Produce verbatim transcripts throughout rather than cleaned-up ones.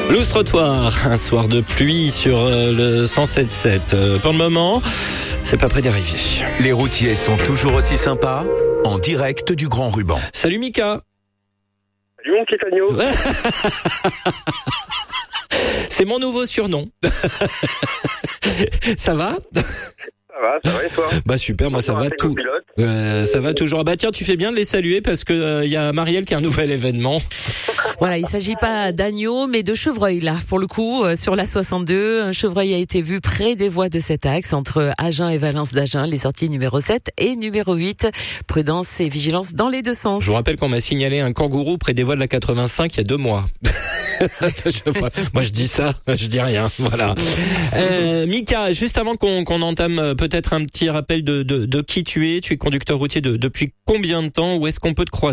Loose Trottoir, un soir de pluie sur euh, le cent sept sept. Euh, pour le moment, c'est pas près d'arriver. Les routiers sont toujours aussi sympas, en direct du Grand Ruban. Salut Mika. Salut mon petit agneau. C'est mon nouveau surnom. Ça va ? Ça va, ça va et toi ? Bah super, moi ça va tout. Euh, ça va toujours. Bah tiens, tu fais bien de les saluer parce que il euh, y a Marielle qui a un nouvel événement. Voilà, il s'agit pas d'agneau, mais de chevreuil là. Pour le coup, euh, sur la soixante-deux, un chevreuil a été vu près des voies de cet axe entre Agen et Valence d'Agen, les sorties numéro sept et numéro huit. Prudence et vigilance dans les deux sens. Je vous rappelle qu'on m'a signalé un kangourou près des voies de la quatre-vingt-cinq il y a deux mois. Moi je dis ça, je dis rien. Voilà. Euh, Mika, juste avant qu'on, qu'on entame peut-être un petit rappel de, de, de qui tu es. Tu es conducteur routier de, depuis combien de temps ? Où est-ce qu'on peut te croiser ?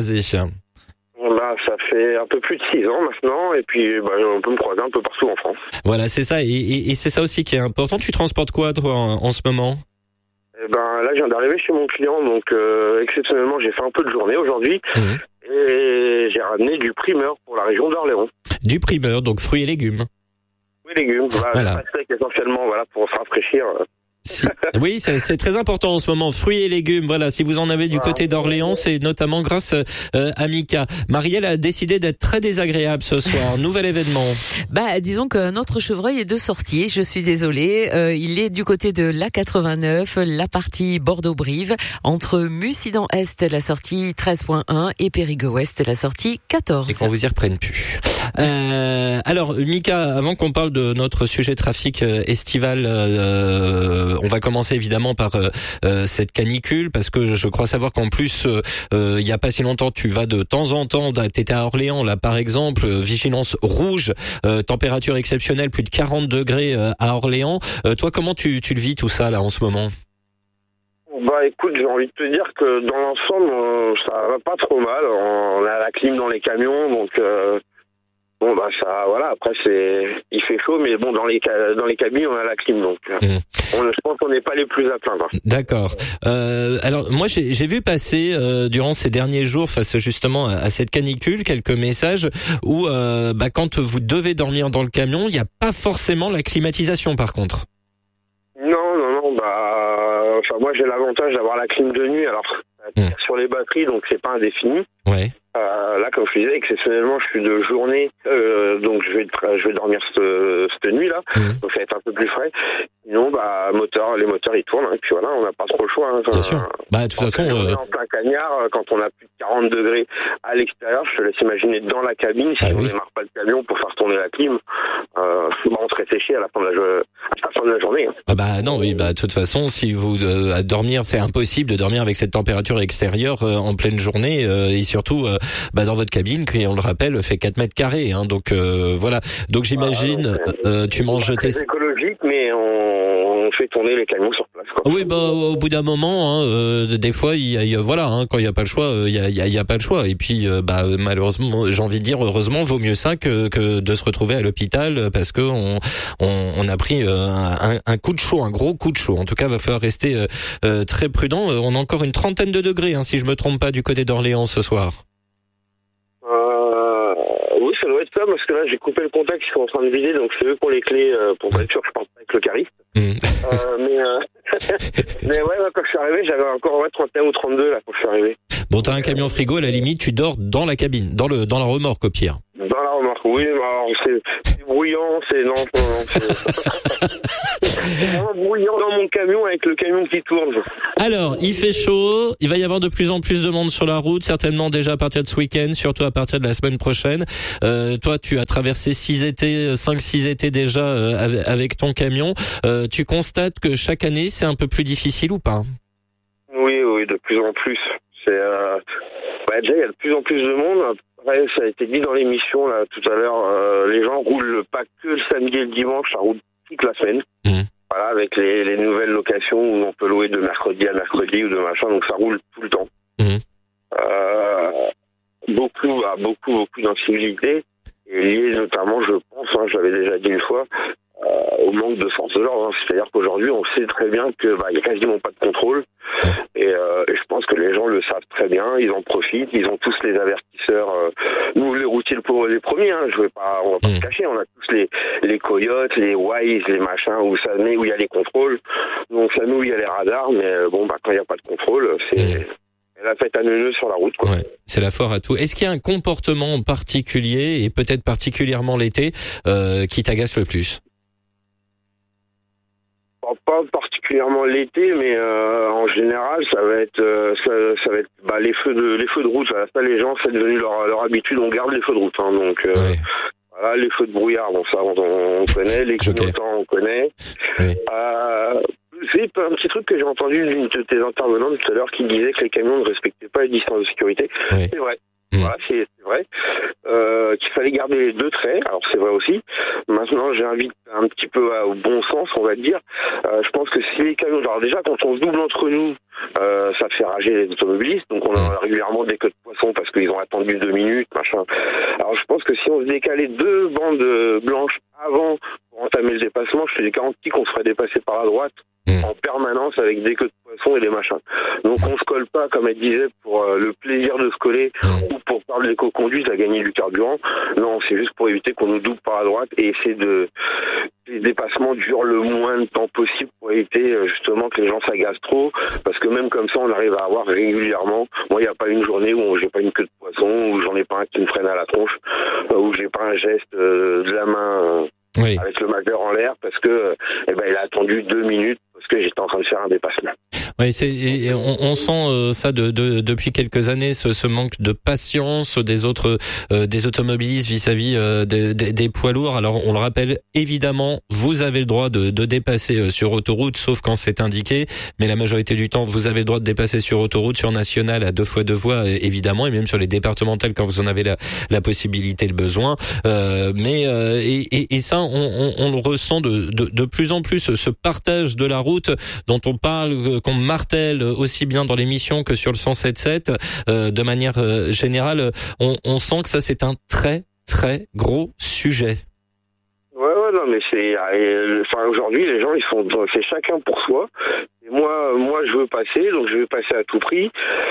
Bah, ça fait un peu plus de six ans maintenant, et puis bah, on peut me croiser un peu partout en France. Voilà, c'est ça, et, et, et c'est ça aussi qui est important. Tu transportes quoi, toi, en, en ce moment ? Et ben là, je viens d'arriver chez mon client, donc euh, exceptionnellement, j'ai fait un peu de journée aujourd'hui, mmh. et j'ai ramené du primeur pour la région d'Orléans. Du primeur, donc fruits et légumes. Fruits et légumes, voilà. voilà. C'est essentiellement voilà, pour se rafraîchir. Si. Oui, c'est, c'est très important en ce moment. Fruits et légumes, voilà. Si vous en avez du voilà. côté d'Orléans, c'est notamment grâce euh, à Mika. Marielle a décidé d'être très désagréable ce soir. Nouvel événement. Bah, disons que notre chevreuil est de sortie. Je suis désolée. Euh, il est du côté de l'A quatre-vingt-neuf, la partie Bordeaux-Brive, entre Mussidan-Est, la sortie treize point un, et Périgueux-Ouest, la sortie quatorze. Et qu'on vous y reprenne plus. Euh, alors, Mika, avant qu'on parle de notre sujet trafic euh, estival, euh, on va commencer évidemment par euh, euh, cette canicule, parce que je crois savoir qu'en plus, euh, euh, il y a pas si longtemps, tu vas de temps en temps, t'étais à Orléans là par exemple, euh, vigilance rouge, euh, température exceptionnelle, plus de quarante degrés euh, à Orléans. Euh, toi, comment tu, tu le vis tout ça là en ce moment ? Bah écoute, j'ai envie de te dire que dans l'ensemble, on, ça va pas trop mal. On a la clim dans les camions, donc... Euh... Bon bah ça voilà, après c'est il fait chaud, mais bon dans les dans les cabines on a la clim, donc mmh. on, je pense qu'on n'est pas les plus à plaindre. D'accord. Euh, alors moi j'ai, j'ai vu passer euh, durant ces derniers jours face justement à, à cette canicule quelques messages où euh, bah quand vous devez dormir dans le camion, il n'y a pas forcément la climatisation par contre. Non non non bah enfin moi j'ai l'avantage d'avoir la clim de nuit, alors mmh. sur les batteries, donc c'est pas indéfini. Ouais. Euh, là, comme je disais, exceptionnellement, je suis de journée, euh, donc je vais je vais dormir cette, cette nuit là, mmh. donc ça va être un peu plus frais. Sinon, bah moteur, les moteurs ils tournent, hein, et puis voilà, on n'a pas trop le choix. Hein, Bien sûr. Bah de toute façon, euh... en plein cagnard, quand on a plus de quarante degrés à l'extérieur, je te laisse imaginer dans la cabine, si ah, on oui. démarre pas le camion pour faire tourner la clim, euh, bah, on se réfléchit à la fin de la, à la fin de la journée. Hein. Ah bah non, oui, bah de toute façon, si vous euh, à dormir, c'est impossible de dormir avec cette température extérieure euh, en pleine journée, euh, et surtout euh, bah dans votre cabine qui, on le rappelle, fait quatre mètres carrés, hein, donc euh, voilà. Donc j'imagine, ah, donc, euh, tu manges tes... C'est écologique, mais on, on fait tourner les camions sur place, quoi. Oui, bah au bout d'un moment, hein, euh, des fois, il y a, il y a voilà, hein, quand il y a pas le choix, il y a, il y a, il y a pas le choix. Et puis, euh, bah malheureusement, j'ai envie de dire, heureusement, vaut mieux ça que, que de se retrouver à l'hôpital parce que on, on, on a pris euh, un, un coup de chaud, un gros coup de chaud. En tout cas, va falloir rester euh, euh, très prudent. On a encore une trentaine de degrés, hein, si je me trompe pas, du côté d'Orléans ce soir. Oui, ça doit être ça, parce que là, j'ai coupé le contact, ils sont en train de vider, donc c'est eux qui ont les clés euh, pour pas être sûr que je pense pas avec le cariste. Mmh. Euh, mais, euh... mais ouais, quand je suis arrivé, j'avais encore ouais, trente et un ou trente-deux là, quand je suis arrivé. Bon, t'as un camion frigo, à la limite, tu dors dans la cabine, dans le dans la remorque au pire. Dans la remorque, oui, mais alors, c'est, c'est bruyant, c'est... Non, non c'est... c'est vraiment bruyant dans mon camion avec le camion qui tourne. Alors, il fait chaud, il va y avoir de plus en plus de monde sur la route, certainement déjà à partir de ce week-end, surtout à partir de la semaine prochaine. Euh, toi, tu as traversé six étés, cinq, six étés déjà euh, avec, avec ton camion. Euh, tu constates que chaque année, c'est un peu plus difficile ou pas ? Oui, oui, de plus en plus. C'est euh... bah, déjà, il y a de plus en plus de monde. Après, ça a été dit dans l'émission là tout à l'heure, euh, les gens roulent pas que le samedi et le dimanche, ça roule toute la semaine. Mmh. Voilà, avec les, les nouvelles locations où on peut louer de mercredi à mercredi ou de machin, donc ça roule tout le temps. Mmh. Euh, beaucoup, bah, beaucoup, beaucoup d'incivilité, et lié notamment, je pense, hein, je l'avais déjà dit une fois, euh, au manque de force de l'ordre. Hein. C'est-à-dire qu'aujourd'hui, on sait très bien que bah, y a quasiment pas de contrôle, et, euh, et je pense que les gens le savent très bien, ils en profitent, ils ont tous les avertisseurs. Euh, nous, les routiers, pour les premiers, hein, je vais pas, on va pas mmh. se cacher, on a tous les les coyotes, les Waze, les machins où ça met, où il y a les contrôles. Donc ça nous, il y a les radars, mais bon, bah quand il y a pas de contrôle, c'est mmh. la fête à neuneux sur la route, quoi. Ouais, c'est la foire à tout. Est-ce qu'il y a un comportement particulier et peut-être particulièrement l'été euh, qui t'agace le plus? Pas particulièrement l'été, mais euh, en général, ça va être, euh, ça, ça va être bah, les feux de les feux de route. Ça, ça les gens, c'est devenu leur leur habitude. On garde les feux de route, hein, donc euh, ouais. voilà, les feux de brouillard, bon ça on, on connaît, les clignotants on connaît. Oui. Euh, c'est un petit truc que j'ai entendu d'une de tes intervenantes tout à l'heure qui disait que les camions ne respectaient pas les distances de sécurité. Oui. C'est vrai. Mmh. Voilà, c'est, c'est vrai. Euh, qu'il fallait garder les deux traits, alors c'est vrai aussi. Maintenant, j'invite un petit peu à, au bon sens, on va dire. Euh, je pense que si les camions, alors déjà quand on se double entre nous, euh, ça fait rager les automobilistes, donc on a régulièrement des queues de poisson parce qu'ils ont attendu deux minutes, machin. Alors je pense que si on se décalait deux bandes blanches avant pour entamer le dépassement, je te garantis qu'on se ferait dépasser par la droite mmh. en permanence avec des queues de poisson et des machins. Donc on se colle pas, comme elle disait, pour euh, le plaisir de se coller mmh. ou pour faire de l'éco-conduite à gagner du carburant. Non, c'est juste pour éviter qu'on nous double par la droite et essayer de les dépassements durent le moins de temps possible pour éviter justement que les gens s'agacent trop, parce que même comme ça on arrive à avoir régulièrement, moi il n'y a pas une journée où j'ai pas une queue de poisson, où j'en ai pas un qui me freine à la tronche, où j'ai pas un geste euh, de la main euh, oui. avec le majeur en l'air parce que euh, eh ben il a attendu deux minutes parce que j'étais en train de faire un dépassement. Oui, c'est, et on, on sent euh, ça de, de, depuis quelques années, ce, ce manque de patience des autres, euh, des automobilistes vis-à-vis euh, des, des, des poids lourds. Alors, on le rappelle, évidemment, vous avez le droit de, de dépasser sur autoroute, sauf quand c'est indiqué. Mais la majorité du temps, vous avez le droit de dépasser sur autoroute, sur nationale à deux fois deux voies, évidemment, et même sur les départementales quand vous en avez la, la possibilité, le besoin. Euh, mais euh, et, et, et ça, on, on, on le ressent de, de, de plus en plus, ce partage de la route dont on parle, qu'on martèle aussi bien dans l'émission que sur le cent sept sept, euh, de manière euh, générale, on, on sent que ça c'est un très très gros sujet. Ouais ouais non mais c'est, euh, enfin aujourd'hui les gens ils sont, c'est chacun pour soi. Et moi moi je veux passer donc je veux passer à tout prix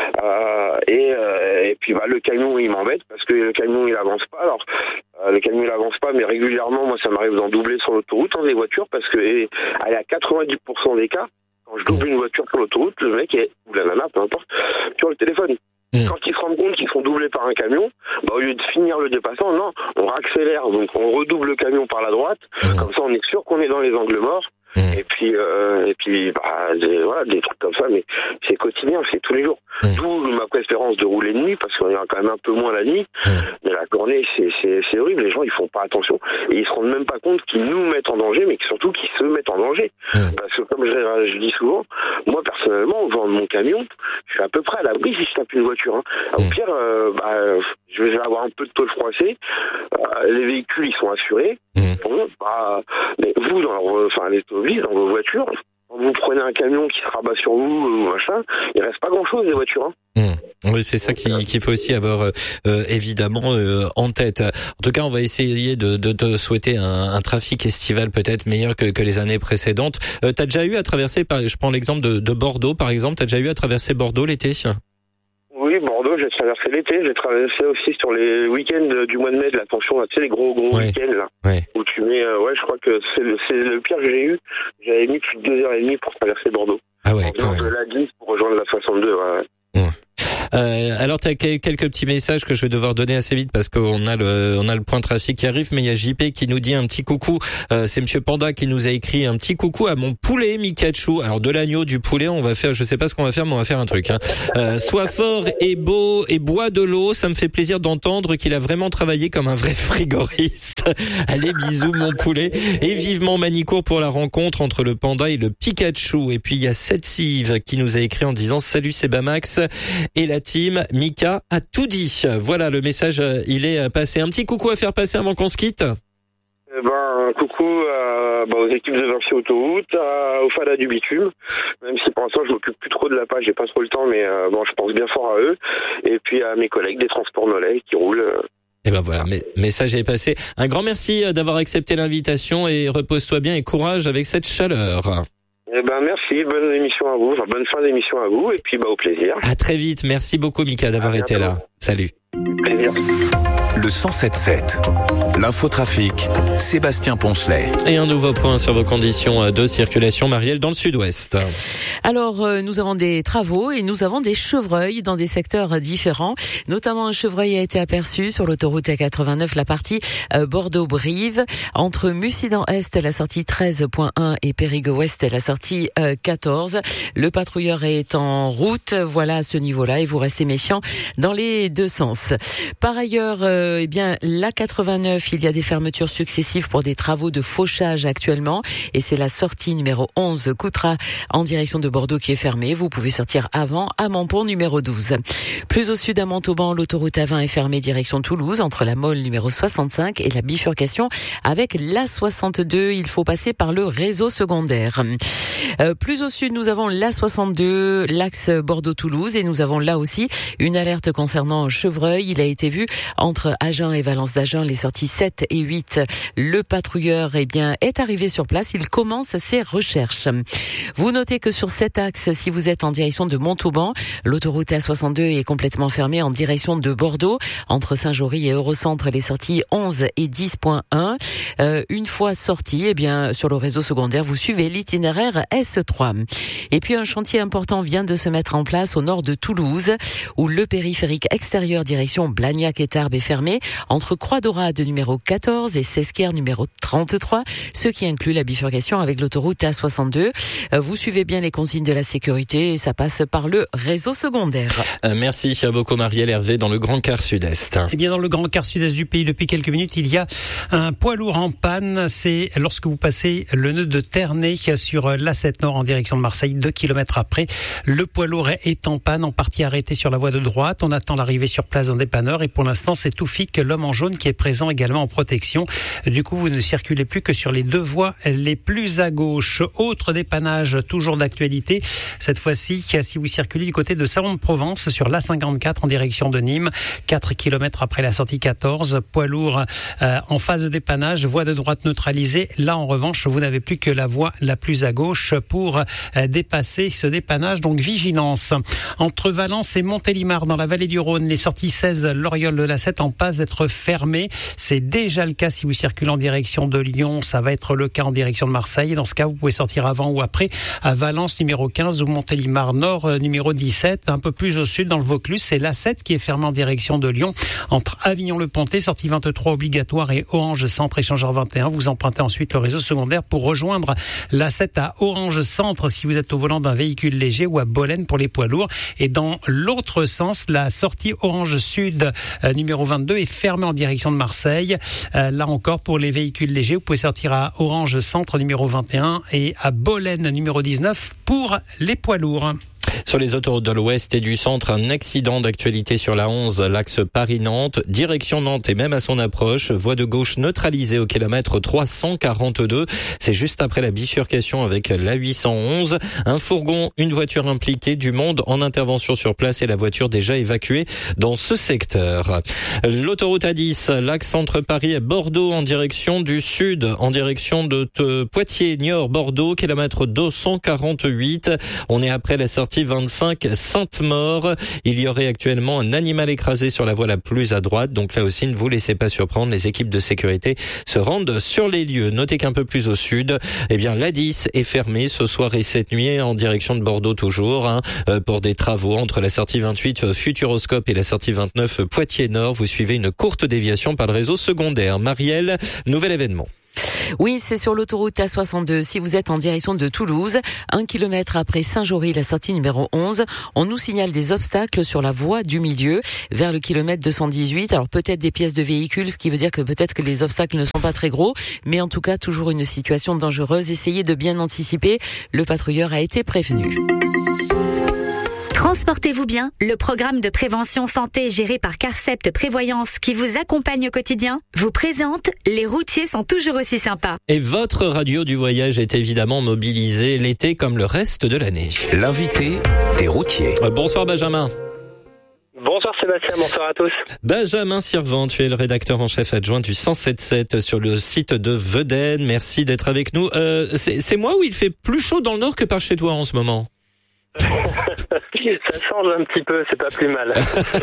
euh, et euh, et puis bah le camion il m'embête parce que le camion il avance pas alors. Le camion il avance pas, mais régulièrement, moi, ça m'arrive d'en doubler sur l'autoroute, hein, des voitures, parce que, et, allez, à quatre-vingt-dix pour cent des cas, quand je double une voiture sur l'autoroute, le mec est, ou la nana, peu importe, sur le téléphone. Mmh. Quand ils se rendent compte qu'ils sont doublés par un camion, bah, au lieu de finir le dépassement, non, on accélère, donc on redouble le camion par la droite, mmh. comme ça on est sûr qu'on est dans les angles morts. Mmh. Et puis, euh, et puis, bah, des, voilà, des trucs comme ça, mais c'est quotidien, c'est tous les jours. Mmh. D'où ma préférence de rouler de nuit, parce qu'on est quand même un peu moins la nuit. Mmh. Mais la journée, c'est, c'est, c'est horrible. Les gens, ils font pas attention. Et ils se rendent même pas compte qu'ils nous mettent en danger, mais surtout qu'ils se mettent en danger. Mmh. Parce que comme je, je dis souvent, moi, personnellement, au vent de mon camion, je suis à peu près à l'abri si je tape une voiture, hein. Au pire, euh, bah, je vais avoir un peu de tôle froissée. Euh, les véhicules, ils sont assurés. Mmh. Bon, bah, mais vous, dans leur, enfin, les automobilistes, dans vos voitures, quand vous prenez un camion qui se rabat sur vous ou machin, il reste pas grand-chose des voitures, hein. Mmh. Oui, c'est ça qu'il qu'il faut aussi avoir euh, évidemment euh, en tête. En tout cas, on va essayer de, de, de souhaiter un, un trafic estival peut-être meilleur que, que les années précédentes. Euh, t'as déjà eu à traverser, par, je prends l'exemple de, de Bordeaux par exemple, t'as déjà eu à traverser Bordeaux l'été? Oui, Bordeaux, j'ai traversé l'été, j'ai traversé aussi sur les week-ends du mois de mai de l'attention, tu sais, les gros gros ouais. week-ends là, ouais. où tu mets, euh, ouais, je crois que c'est le, c'est le pire que j'ai eu. J'avais mis plus de deux heures et demie pour traverser Bordeaux. Ah ouais. En venant de l'A dix pour rejoindre la soixante-deux. Ouais. Ouais. Euh, alors t'as quelques petits messages que je vais devoir donner assez vite parce qu'on a le on a le point trafic qui arrive, mais il y a J P qui nous dit un petit coucou. Euh, c'est Monsieur Panda qui nous a écrit un petit coucou à mon poulet Mikachu. Alors de l'agneau, du poulet, on va faire, je sais pas ce qu'on va faire, mais on va faire un truc. Hein. Euh, sois fort et beau et bois de l'eau. Ça me fait plaisir d'entendre qu'il a vraiment travaillé comme un vrai frigoriste. Allez, bisous mon poulet et vivement Manicourt pour la rencontre entre le panda et le Pikachu. Et puis il y a Setsive qui nous a écrit en disant salut c'est Bamax et la team Mika a tout dit. Voilà, le message, il est passé. Un petit coucou à faire passer avant qu'on se quitte. Eh ben, coucou euh, bah, aux équipes de Vinci Autoroute, euh, au Fada du Bitume, même si pour l'instant je m'occupe plus trop de la page, j'ai pas trop le temps, mais euh, bon, je pense bien fort à eux. Et puis à mes collègues des Transports Nolay qui roulent. Euh, Et ben voilà, mais message est passé. Un grand merci d'avoir accepté l'invitation et repose-toi bien et courage avec cette chaleur. Eh ben merci, bonne émission à vous, enfin bonne fin d'émission à vous, et puis bah au plaisir. À très vite, merci beaucoup Mika d'avoir été là. Salut. Plaisir. Le cent sept sept. L'infotrafic, Sébastien Poncelet. Et un nouveau point sur vos conditions de circulation, Marielle, dans le sud-ouest. Alors, euh, nous avons des travaux et nous avons des chevreuils dans des secteurs différents. Notamment, un chevreuil a été aperçu sur l'autoroute A quatre-vingt-neuf, la partie euh, Bordeaux-Brive, entre Mussidan-Est, la sortie treize point un, et Périgueux-Ouest, la sortie euh, quatorze. Le patrouilleur est en route, voilà, à ce niveau-là, et vous restez méfiants dans les deux sens. Par ailleurs, euh, eh bien, l'A quatre-vingt-neuf, il y a des fermetures successives pour des travaux de fauchage actuellement, et c'est la sortie numéro onze, Coutras, en direction de Bordeaux, qui est fermée. Vous pouvez sortir avant à Montpont numéro douze. Plus au sud à Montauban, l'autoroute A vingt est fermée direction Toulouse, entre la Mole numéro soixante-cinq et la bifurcation avec l'A soixante-deux. Il faut passer par le réseau secondaire. Euh, plus au sud, nous avons l'A soixante-deux, l'axe Bordeaux-Toulouse, et nous avons là aussi une alerte concernant Chevreuil. Il a été vu entre Agen et Valence d'Agen, les sorties sept et huit. Le patrouilleur eh bien, est arrivé sur place. Il commence ses recherches. Vous notez que sur cet axe, si vous êtes en direction de Montauban, l'autoroute A soixante-deux est complètement fermée en direction de Bordeaux, entre Saint-Jory et Eurocentre, les sorties onze et dix point un. Euh, une fois sorti, eh bien, sur le réseau secondaire, vous suivez l'itinéraire S trois. Et puis, un chantier important vient de se mettre en place au nord de Toulouse, où le périphérique extérieur direction Blagnac et Tarbes est fermé, entre Croix-Dorade numéro quatorze et Sesquières numéro trente-trois, ce qui inclut la bifurcation avec l'autoroute A soixante-deux. Euh, vous suivez bien les consignes de la sécurité et ça passe par le réseau secondaire. Euh, merci beaucoup Marielle. Hervé dans le Grand Quart Sud-Est. Eh bien, dans le Grand Quart Sud-Est du pays, depuis quelques minutes, il y a un poids lourd en panne. C'est lorsque vous passez le nœud de Ternay sur l'A sept Nord en direction de Marseille, deux kilomètres après. Le poids lourd est en panne, en partie arrêté sur la voie de droite. On attend l'arrivée sur place d'un dépanneur et pour l'instant, c'est Toufik, l'homme en jaune, qui est présent également en protection. Du coup, vous ne circulez plus que sur les deux voies les plus à gauche. Autre dépannage, toujours d'actualité. Cette fois-ci, si vous circulez du côté de Salon-de-Provence sur l'A cinquante-quatre en direction de Nîmes, quatre kilomètres après la sortie quatorze, poids lourd euh, en phase de dépannage, voie de droite neutralisée. Là, en revanche, vous n'avez plus que la voie la plus à gauche pour euh, dépasser ce dépannage. Donc, vigilance. Entre Valence et Montélimar, dans la vallée du Rhône, les sorties seize, l'Oriole de la sept en passe d'être fermées. C'est déjà le cas si vous circulez en direction de Lyon. Ça va être le cas en direction de Marseille. Dans ce cas, vous pouvez sortir avant ou après à Valence numéro quinze ou Montélimar Nord euh, numéro dix-sept. Un peu plus au sud, dans le Vaucluse, c'est l'A sept qui est fermée en direction de Lyon. Entre Avignon-le-Pontet, sortie vingt-trois obligatoire, et Orange Centre, échangeur vingt et un. Vous empruntez ensuite le réseau secondaire pour rejoindre l'A sept à Orange Centre si vous êtes au volant d'un véhicule léger, ou à Bolène pour les poids lourds. Et dans l'autre sens, la sortie Orange Sud euh, numéro vingt-deux est fermée en direction de Marseille. Euh, là encore, pour les véhicules légers, vous pouvez sortir à Orange Centre numéro vingt et un et à Bolène numéro dix-neuf pour les poids lourds. Sur les autoroutes de l'Ouest et du Centre, un accident d'actualité sur la onze, l'axe Paris-Nantes, direction Nantes et même à son approche, voie de gauche neutralisée au kilomètre trois cent quarante-deux. C'est juste après la bifurcation avec l'A huit cent onze. Un fourgon, une voiture impliquée, du monde en intervention sur place et la voiture déjà évacuée dans ce secteur. L'autoroute A dix, l'axe entre Paris et Bordeaux en direction du sud, en direction de Poitiers, Niort, Bordeaux, kilomètre deux cent quarante-huit. On est après la sortie vingt-cinq Sainte-Maure. Il y aurait actuellement un animal écrasé sur la voie la plus à droite. Donc là aussi, ne vous laissez pas surprendre. Les équipes de sécurité se rendent sur les lieux. Notez qu'un peu plus au sud, eh bien, l'A dix est fermée ce soir et cette nuit en direction de Bordeaux toujours, hein, pour des travaux entre la sortie vingt-huit Futuroscope et la sortie vingt-neuf Poitiers-Nord. Vous suivez une courte déviation par le réseau secondaire. Marielle, nouvel événement. Oui, c'est sur l'autoroute A soixante-deux. Si vous êtes en direction de Toulouse, un kilomètre après Saint-Jory, la sortie numéro onze, on nous signale des obstacles sur la voie du milieu, vers le kilomètre deux cent dix-huit. Alors peut-être des pièces de véhicules, ce qui veut dire que peut-être que les obstacles ne sont pas très gros, mais en tout cas toujours une situation dangereuse. Essayez de bien anticiper. Le patrouilleur a été prévenu. Transportez-vous bien, le programme de prévention santé géré par Carcept Prévoyance qui vous accompagne au quotidien vous présente « Les routiers sont toujours aussi sympas ». Et votre radio du voyage est évidemment mobilisée l'été comme le reste de l'année. L'invité des routiers. Bonsoir Benjamin. Bonsoir Sébastien, bonsoir à tous. Benjamin Sirvent, tu es le rédacteur en chef adjoint du cent sept sept sur le site de Veden. Merci d'être avec nous. Euh, c'est, c'est moi où il fait plus chaud dans le nord que par chez toi en ce moment? Ça change un petit peu, c'est pas plus mal.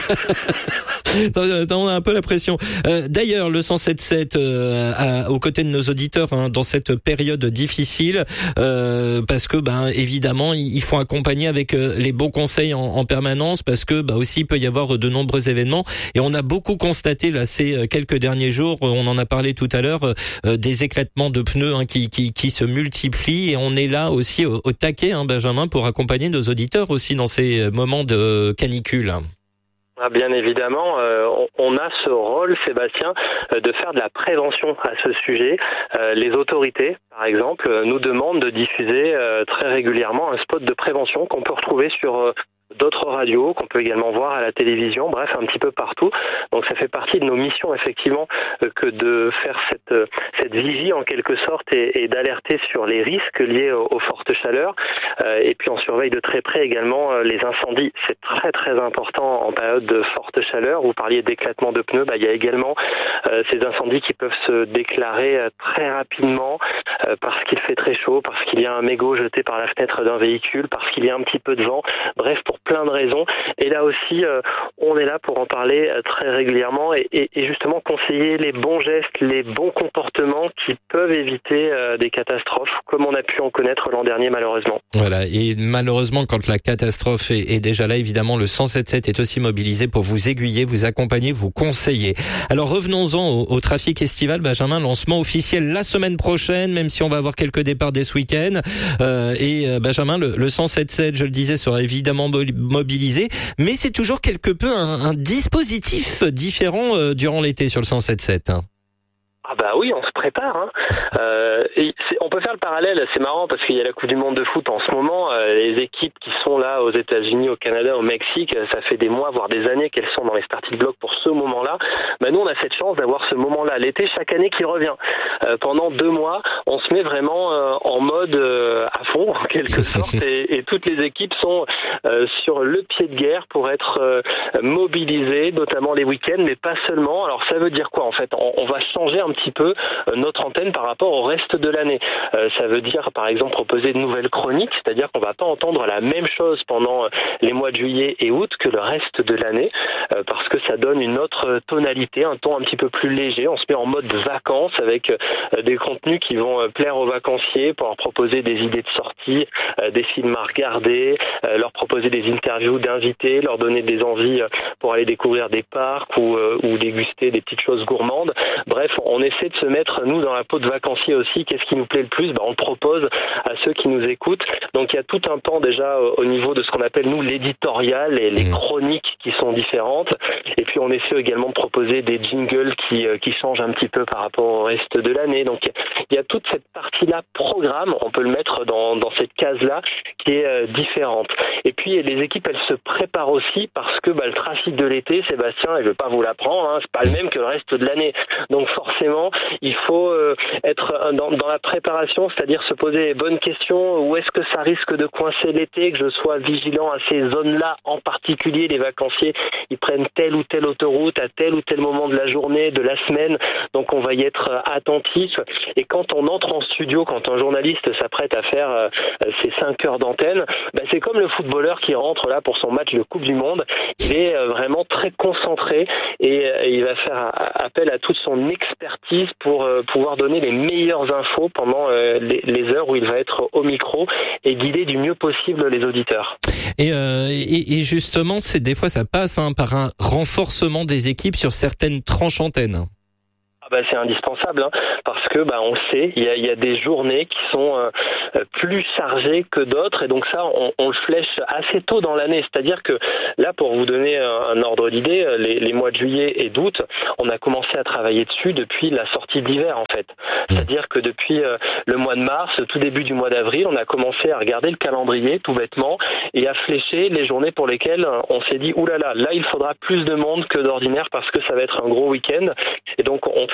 On a un peu la pression. Euh, d'ailleurs, le cent sept sept euh, à, aux côtés de nos auditeurs hein, dans cette période difficile, euh, parce que ben évidemment il faut accompagner avec euh, les bons conseils en, en permanence, parce que bah aussi il peut y avoir de nombreux événements et on a beaucoup constaté là ces quelques derniers jours, on en a parlé tout à l'heure, euh, des éclatements de pneus hein, qui, qui qui se multiplient et on est là aussi au, au taquet, hein, Benjamin, pour accompagner nos auditeurs aussi dans ces moments de canicule. Ah, bien évidemment, euh, on, on a ce rôle, Sébastien, euh, de faire de la prévention à ce sujet. Euh, les autorités, par exemple, euh, nous demandent de diffuser euh, très régulièrement un spot de prévention qu'on peut retrouver sur euh, d'autres radios, qu'on peut également voir à la télévision, bref, un petit peu partout. Donc ça fait partie de nos missions, effectivement, euh, que de faire cette, euh, cette vigie, en quelque sorte, et, et d'alerter sur les risques liés aux, aux fortes chaleurs. Euh, et puis on surveille de très près également euh, les incendies. C'est très très important en période de forte chaleur. Vous parliez d'éclatement de pneus, bah, il y a également euh, ces incendies qui peuvent se déclarer euh, très rapidement euh, parce qu'il fait très chaud, parce qu'il y a un mégot jeté par la fenêtre d'un véhicule, parce qu'il y a un petit peu de vent, bref, pour plein de raisons. Et là aussi, euh, on est là pour en parler euh, très régulièrement et, et, et justement conseiller les bons gestes, les bons comportements qui peuvent éviter euh, des catastrophes, comme on a pu en connaître l'an dernier malheureusement. Voilà, et malheureusement, quand la catastrophe est, est déjà là, évidemment, le cent sept sept est aussi mobilisé pour vous aiguiller, vous accompagner, vous conseiller. Alors revenons-en au, au trafic estival, Benjamin, lancement officiel la semaine prochaine, même si on va avoir quelques départs dès ce week-end. Euh, et euh, Benjamin, le, le cent sept sept, je le disais, sera évidemment mobilisé, mais c'est toujours quelque peu un, un dispositif différent euh, durant l'été sur le cent sept sept. Hein. Ah bah oui, on se prépare. Hein. Euh, et on peut faire le parallèle, c'est marrant parce qu'il y a la Coupe du Monde de foot en ce moment. Euh, les équipes qui sont là aux États-Unis, au Canada, au Mexique, ça fait des mois, voire des années qu'elles sont dans les starting blocks pour ce moment-là. Bah nous, on a cette chance d'avoir ce moment-là, l'été, chaque année qui revient. Euh, pendant deux mois, on se met vraiment euh, en mode euh, à fond, en quelque sorte, et, et toutes les équipes sont euh, sur le pied de guerre pour être euh, mobilisées, notamment les week-ends, mais pas seulement. Alors ça veut dire quoi en fait? on, on va changer un petit peu notre antenne par rapport au reste de l'année. Euh, ça veut dire par exemple proposer de nouvelles chroniques, c'est-à-dire qu'on va pas entendre la même chose pendant les mois de juillet et août que le reste de l'année, euh, parce que ça donne une autre tonalité, un ton un petit peu plus léger. On se met en mode vacances avec euh, des contenus qui vont euh, plaire aux vacanciers pour leur proposer des idées de sortie, euh, des films à regarder, euh, leur proposer des interviews d'invités, leur donner des envies euh, pour aller découvrir des parcs ou, euh, ou déguster des petites choses gourmandes. Bref, on essaie de se mettre, nous, dans la peau de vacancier aussi. Qu'est-ce qui nous plaît le plus? Ben, on le propose à ceux qui nous écoutent. Donc, il y a tout un pan déjà au niveau de ce qu'on appelle, nous, l'éditorial et les chroniques qui sont différentes. Et puis, on essaie également de proposer des jingles qui, qui changent un petit peu par rapport au reste de l'année. Donc, il y a toute cette partie-là, programme, on peut le mettre dans, dans cette case-là, qui est euh, différente. Et puis, les équipes, elles se préparent aussi parce que bah, le trafic de l'été, Sébastien, et je ne vais pas vous l'apprendre, hein, c'est pas le même que le reste de l'année. Donc, forcément, il faut euh, être dans, dans la préparation, c'est-à-dire se poser les bonnes questions. Où est-ce que ça risque de coincer l'été, que je sois vigilant à ces zones-là, en particulier les vacanciers, ils prennent telle ou telle autoroute à tel ou tel moment de la journée, de la semaine, donc on va y être attentif. Et quand on entre en studio, quand un journaliste s'apprête à faire euh, ses cinq heures d'antenne, bah, c'est comme le footballeur qui rentre là pour son match de Coupe du Monde, il est euh, vraiment très concentré et, euh, et il va faire appel à toute son expertise pour euh, pouvoir donner les meilleures infos pendant euh, les, les heures où il va être au micro et guider du mieux possible les auditeurs. Et, euh, et, et justement, c'est des fois ça passe hein, par un renforcement des équipes sur certaines tranches antennes. Bah, c'est indispensable hein, parce que bah, on sait il y a, il y a des journées qui sont euh, plus chargées que d'autres et donc ça on, on le flèche assez tôt dans l'année, c'est-à-dire que là pour vous donner un, un ordre d'idée, les, les mois de juillet et d'août on a commencé à travailler dessus depuis la sortie de l'hiver en fait, c'est-à-dire que depuis euh, le mois de mars, tout début du mois d'avril, on a commencé à regarder le calendrier tout bêtement et à flécher les journées pour lesquelles on s'est dit oulala, là, là il faudra plus de monde que d'ordinaire parce que ça va être un gros week-end et donc on fait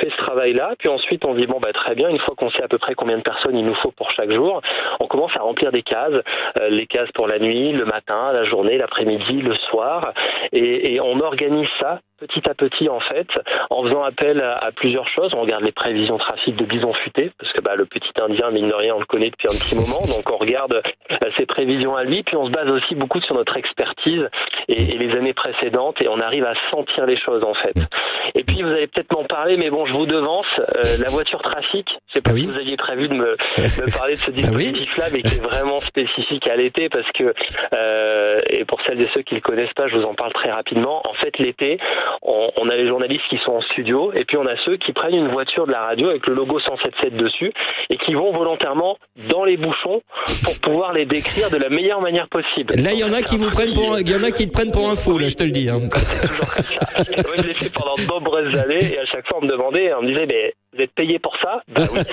fait ce travail-là, puis ensuite on dit bon bah très bien, une fois qu'on sait à peu près combien de personnes il nous faut pour chaque jour, on commence à remplir des cases, euh, les cases pour la nuit, le matin, la journée, l'après-midi, le soir, et, et on organise ça petit à petit en fait, en faisant appel à, à plusieurs choses. On regarde les prévisions trafic de bison futé, parce que bah, le petit indien, mine de rien, on le connaît depuis un petit moment, donc on regarde euh, ses prévisions à lui, puis on se base aussi beaucoup sur notre expertise et, et les années précédentes, et on arrive à sentir les choses en fait. Et puis vous allez peut-être m'en parler, mais bon, je vous devance, euh, la voiture trafic, je sais pas ah oui. si vous aviez prévu de me, me parler de ce dispositif-là, mais qui est vraiment spécifique à l'été, parce que, euh, et pour celles et ceux qui le connaissent pas, je vous en parle très rapidement, en fait l'été, On, on a les journalistes qui sont en studio et puis on a ceux qui prennent une voiture de la radio avec le logo cent soixante-sept dessus et qui vont volontairement dans les bouchons pour pouvoir les décrire de la meilleure manière possible. Là, il y en a qui vous prennent pour, il y en a qui te prennent pour un fou, là, je te le dis. Hein. C'est toujours comme ça. Moi, je l'ai fait pendant de nombreuses années et à chaque fois on me demandait, on me disait, mais vous êtes payé pour ça? Ben oui,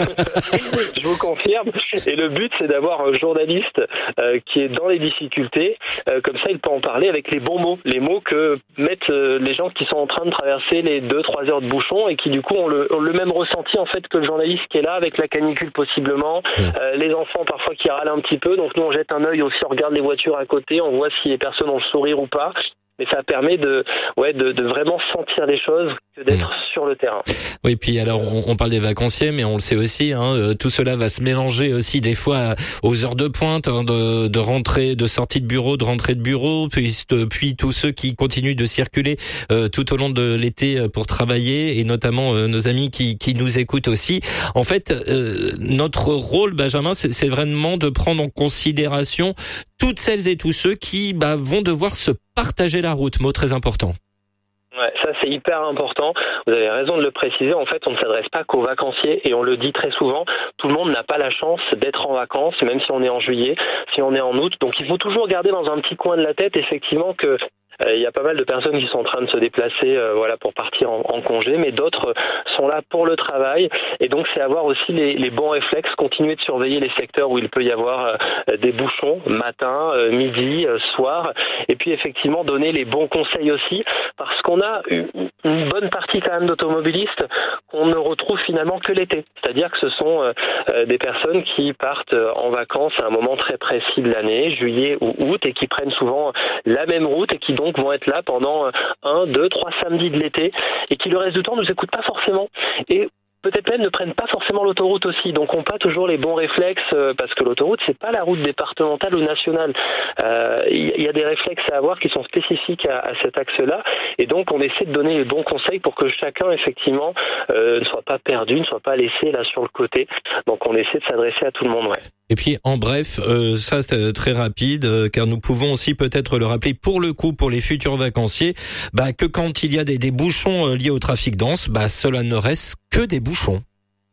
je vous confirme. Et le but, c'est d'avoir un journaliste euh, qui est dans les difficultés. Euh, comme ça, il peut en parler avec les bons mots. Les mots que mettent euh, les gens qui sont en train de traverser les deux trois heures de bouchon et qui, du coup, ont le, ont le même ressenti, en fait, que le journaliste qui est là, avec la canicule, possiblement. Euh, les enfants, parfois, qui râlent un petit peu. Donc, nous, on jette un œil aussi, on regarde les voitures à côté, on voit si les personnes ont le sourire ou pas. Et ça permet de, ouais, de, de vraiment sentir les choses que d'être mmh. sur le terrain. Oui, puis alors on, on parle des vacanciers, mais on le sait aussi, hein, euh, tout cela va se mélanger aussi des fois aux heures de pointe, hein, de, de rentrée, de sortie de bureau, de rentrée de bureau, puis, de, puis tous ceux qui continuent de circuler euh, tout au long de l'été pour travailler, et notamment euh, nos amis qui, qui nous écoutent aussi. En fait, euh, notre rôle, Benjamin, c'est, c'est vraiment de prendre en considération toutes celles et tous ceux qui bah, vont devoir se partager la route, mot très important. Ouais, ça c'est hyper important. Vous avez raison de le préciser. En fait, on ne s'adresse pas qu'aux vacanciers et on le dit très souvent. Tout le monde n'a pas la chance d'être en vacances, même si on est en juillet, si on est en août. Donc, il faut toujours garder dans un petit coin de la tête, effectivement, que il euh, y a pas mal de personnes qui sont en train de se déplacer, euh, voilà, pour partir en, en congé, mais d'autres sont là pour le travail. Et donc, c'est avoir aussi les, les bons réflexes, continuer de surveiller les secteurs où il peut y avoir euh, des bouchons, matin, euh, midi, euh, soir. Et puis, effectivement, donner les bons conseils aussi, parce qu'on a une, une bonne partie quand même d'automobilistes qu'on ne retrouve finalement que l'été. C'est-à-dire que ce sont euh, euh, des personnes qui partent en vacances à un moment très précis de l'année, juillet ou août, et qui prennent souvent la même route et qui donc vont être là pendant un, deux, trois samedis de l'été et qui le reste du temps ne nous écoutent pas forcément. Et peut-être même ne prennent pas forcément l'autoroute aussi, donc ont pas toujours les bons réflexes, euh, parce que l'autoroute c'est pas la route départementale ou nationale. Il euh, y, y a des réflexes à avoir qui sont spécifiques à, à cet axe-là, et donc on essaie de donner les bons conseils pour que chacun effectivement euh, ne soit pas perdu, ne soit pas laissé là sur le côté. Donc on essaie de s'adresser à tout le monde, ouais. Et puis en bref, euh, ça c'est très rapide, euh, car nous pouvons aussi peut-être le rappeler pour le coup pour les futurs vacanciers, bah, que quand il y a des, des bouchons euh, liés au trafic dense, bah, cela ne reste que des bouchons.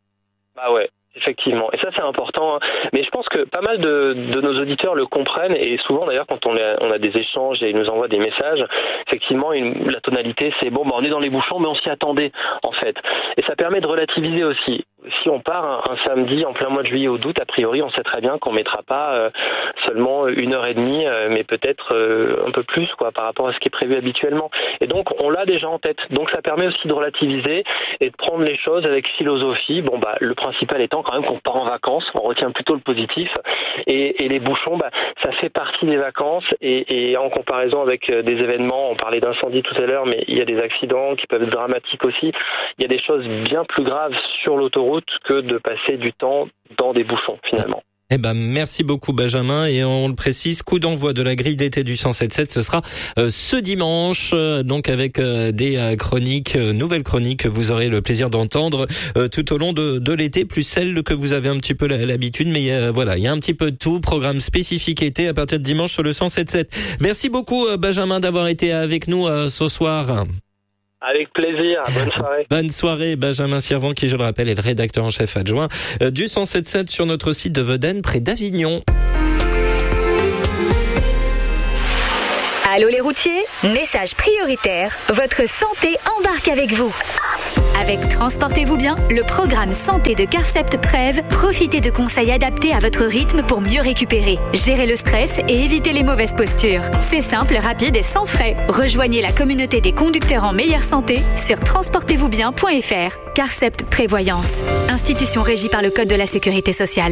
Bah ouais. Effectivement, et ça c'est important, hein. Mais je pense que pas mal de, de nos auditeurs le comprennent, et souvent d'ailleurs quand on a, on a des échanges et ils nous envoient des messages, effectivement une, la tonalité c'est bon, bah, on est dans les bouchons mais on s'y attendait en fait, et ça permet de relativiser aussi. Si on part un, un samedi en plein mois de juillet ou d'août, a priori on sait très bien qu'on mettra pas euh, seulement une heure et demie, euh, mais peut-être euh, un peu plus quoi par rapport à ce qui est prévu habituellement, et donc on l'a déjà en tête, donc ça permet aussi de relativiser et de prendre les choses avec philosophie. Bon bah le principal étant quand même qu'on part en vacances, on retient plutôt le positif, et, et les bouchons, bah, ça fait partie des vacances, et, et en comparaison avec des événements, on parlait d'incendie tout à l'heure, mais il y a des accidents qui peuvent être dramatiques aussi, il y a des choses bien plus graves sur l'autoroute que de passer du temps dans des bouchons finalement. Eh ben, merci beaucoup Benjamin, et on le précise, coup d'envoi de la grille d'été du cent sept sept, ce sera euh, ce dimanche, euh, donc avec euh, des euh, chroniques, euh, nouvelles chroniques que vous aurez le plaisir d'entendre euh, tout au long de, de l'été, plus celles que vous avez un petit peu l'habitude, mais euh, voilà, il y a un petit peu de tout, programme spécifique été à partir de dimanche sur le cent sept sept. Merci beaucoup euh, Benjamin d'avoir été avec nous euh, ce soir. Avec plaisir, bonne soirée. Bonne soirée, Benjamin Sirvent, qui, je le rappelle, est le rédacteur en chef adjoint du cent sept sept sur notre site de Vedène, près d'Avignon. Allô les routiers, message prioritaire, votre santé embarque avec vous. Avec Transportez-vous bien, le programme santé de Carcept Prev, profitez de conseils adaptés à votre rythme pour mieux récupérer, gérer le stress et éviter les mauvaises postures. C'est simple, rapide et sans frais. Rejoignez la communauté des conducteurs en meilleure santé sur transportez vous bien point f r. Carcept Prévoyance, institution régie par le Code de la Sécurité sociale.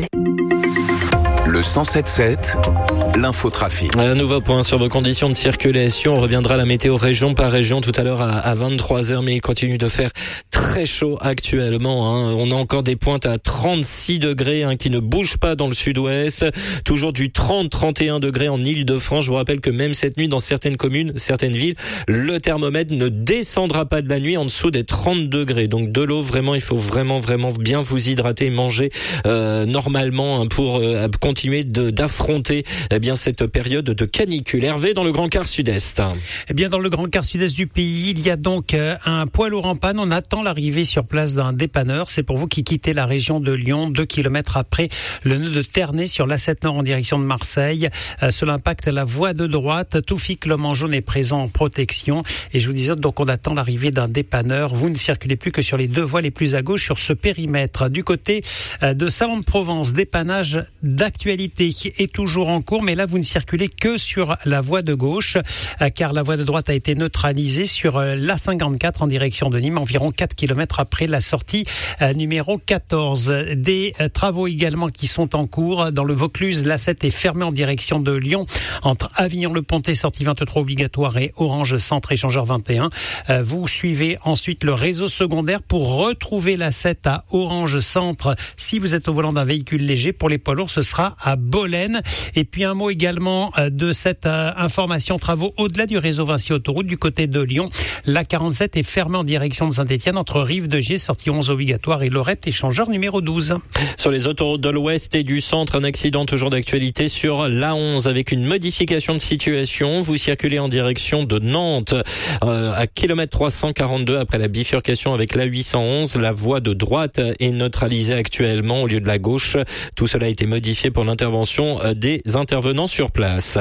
Le cent sept sept, l'infotrafic. Un nouveau point sur vos conditions de circulation. On reviendra à la météo région par région tout à l'heure à, à vingt-trois heures, mais il continue de faire très chaud actuellement. Hein. On a encore des pointes à trente-six degrés hein, qui ne bougent pas dans le sud-ouest. Toujours du trente à trente et un degrés en Île-de-France. Je vous rappelle que même cette nuit, dans certaines communes, certaines villes, le thermomètre ne descendra pas de la nuit en dessous des trente degrés. Donc de l'eau, vraiment, il faut vraiment, vraiment bien vous hydrater, manger euh, normalement hein, pour euh, continuer De, d'affronter eh bien cette période de canicule. Hervé, dans le Grand Quart Sud-Est. Eh bien, dans le Grand Quart Sud-Est du pays, il y a donc un poids lourd en panne. On attend l'arrivée sur place d'un dépanneur. C'est pour vous qui quittez la région de Lyon, deux kilomètres après le nœud de Ternay sur l'A sept Nord en direction de Marseille. Euh, cela impacte la voie de droite. Toufik, l'homme en jaune, est présent en protection. Et je vous disais, donc, on attend l'arrivée d'un dépanneur. Vous ne circulez plus que sur les deux voies les plus à gauche sur ce périmètre. Du côté de Salon de Provence, dépannage d'actualité est toujours en cours, mais là vous ne circulez que sur la voie de gauche, car la voie de droite a été neutralisée sur l'A cinquante-quatre en direction de Nîmes, environ quatre kilomètres après la sortie numéro quatorze. Des travaux également qui sont en cours dans le Vaucluse. L'A sept est fermée en direction de Lyon, entre Avignon-le-Pontet, sortie vingt-trois obligatoire, et Orange Centre, échangeur vingt et un. Vous suivez ensuite le réseau secondaire pour retrouver l'A sept à Orange Centre. Si vous êtes au volant d'un véhicule léger, pour les poids lourds, ce sera à Bolène. Et puis un mot également de cette euh, information travaux au-delà du réseau Vinci Autoroute du côté de Lyon. La quarante-sept est fermée en direction de Saint-Étienne entre Rive de Gier, sortie onze obligatoire, et Lorette, échangeur numéro douze. Sur les autoroutes de l'Ouest et du Centre, un accident toujours d'actualité sur l'A onze avec une modification de situation. Vous circulez en direction de Nantes euh, à kilomètre trois cent quarante-deux après la bifurcation avec l'A huit cent onze. La voie de droite est neutralisée actuellement au lieu de la gauche. Tout cela a été modifié pour l'intervention des intervenants sur place.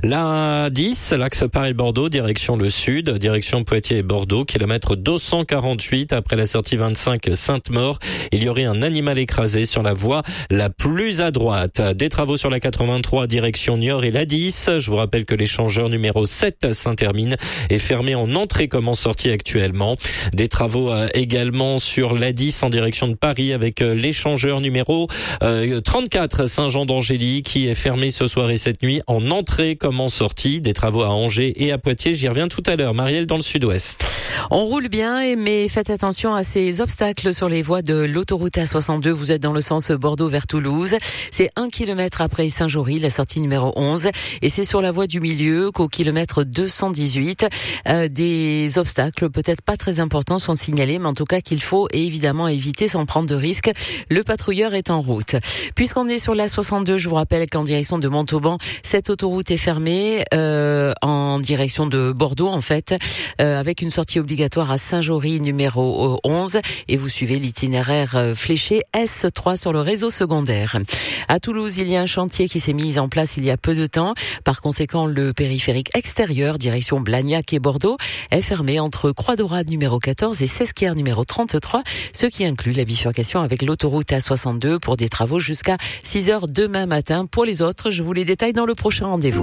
La dix, l'axe Paris-Bordeaux, direction le sud, direction Poitiers et Bordeaux, kilomètre deux cent quarante-huit après la sortie vingt-cinq Sainte-Maure. Il y aurait un animal écrasé sur la voie la plus à droite. Des travaux sur la quatre-vingt-trois, direction Niort et la dix. Je vous rappelle que l'échangeur numéro sept Saint-Hermine est fermé en entrée comme en sortie actuellement. Des travaux également sur la dix en direction de Paris avec l'échangeur numéro trente-quatre Saint-Jean-d'Angély qui est fermé ce soir et cette nuit en entrée comme en sortie. Des travaux à Angers et à Poitiers. J'y reviens tout à l'heure. Marielle, dans le sud-ouest. On roule bien, mais faites attention à ces obstacles sur les voies de l'autoroute A soixante-deux. Vous êtes dans le sens Bordeaux vers Toulouse. C'est un kilomètre après Saint-Jory, la sortie numéro onze. Et c'est sur la voie du milieu qu'au kilomètre deux cent dix-huit, euh, des obstacles peut-être pas très importants sont signalés, mais en tout cas qu'il faut évidemment éviter sans prendre de risques. Le patrouilleur est en route. Puisqu'on est sur la soixante-deux, je vous rappelle qu'en direction de Montauban, cette autoroute est fermée euh, en direction de Bordeaux en fait, euh, avec une sortie obligatoire à Saint-Jory numéro onze, et vous suivez l'itinéraire fléché S trois sur le réseau secondaire. À Toulouse, il y a un chantier qui s'est mis en place il y a peu de temps. Par conséquent, le périphérique extérieur direction Blagnac et Bordeaux est fermé entre Croix-Daurade numéro quatorze et Sesquières numéro trente-trois, ce qui inclut la bifurcation avec l'autoroute A soixante-deux pour des travaux jusqu'à six heures demain matin. Pour les autres, je vous les détaille dans le prochain rendez-vous.